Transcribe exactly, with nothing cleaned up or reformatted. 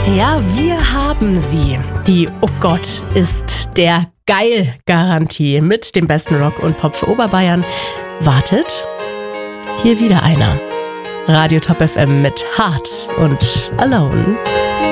Ja, wir haben sie. Die Oh Gott ist der Geil-Garantie mit dem besten Rock und Pop für Oberbayern. Wartet, hier wieder einer. Radio Top F M mit Hart und Alone.